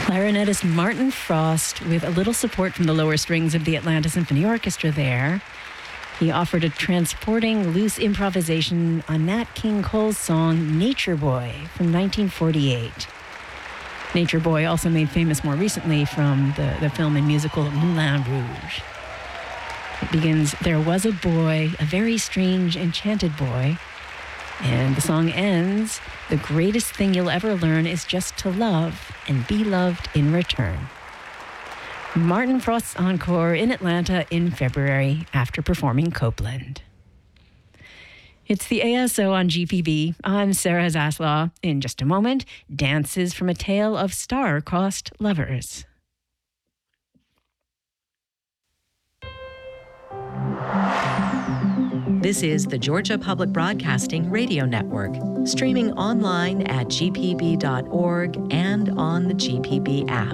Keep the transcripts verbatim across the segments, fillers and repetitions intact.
Clarinetist Martin Frost, with a little support from the lower strings of the Atlanta Symphony Orchestra there. He offered a transporting, loose improvisation on Nat King Cole's song Nature Boy from nineteen forty-eight. Nature Boy, also made famous more recently from the, the film and musical Moulin Rouge. It begins, there was a boy, a very strange, enchanted boy. And the song ends, the greatest thing you'll ever learn is just to love and be loved in return. Martin Frost's encore in Atlanta in February after performing Copeland. It's the A S O on G P B. I'm Sarah Zaslaw. In just a moment, dances from a tale of star-crossed lovers. This is the Georgia Public Broadcasting Radio Network, streaming online at g p b dot org and on the G P B app.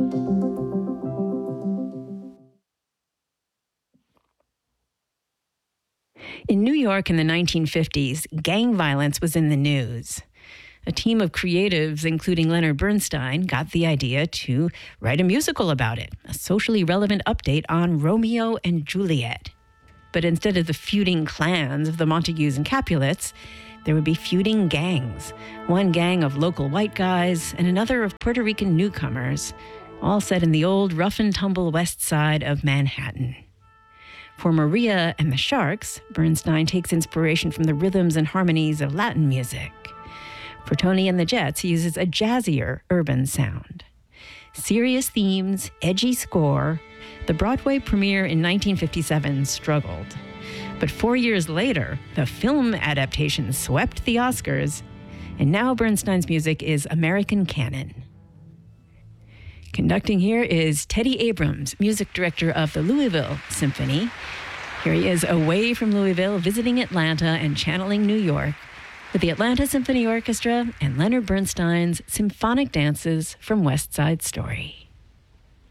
In New York in the nineteen fifties, gang violence was in the news. A team of creatives, including Leonard Bernstein, got the idea to write a musical about it, a socially relevant update on Romeo and Juliet. But instead of the feuding clans of the Montagues and Capulets, there would be feuding gangs. One gang of local white guys and another of Puerto Rican newcomers, all set in the old rough-and-tumble west side of Manhattan. For Maria and the Sharks, Bernstein takes inspiration from the rhythms and harmonies of Latin music. For Tony and the Jets, he uses a jazzier urban sound. Serious themes, edgy score, the Broadway premiere in nineteen fifty-seven struggled. But four years later, the film adaptation swept the Oscars, and now Bernstein's music is American canon. Conducting here is Teddy Abrams, music director of the Louisville Symphony. Here he is away from Louisville, visiting Atlanta and channeling New York with the Atlanta Symphony Orchestra and Leonard Bernstein's Symphonic Dances from West Side Story.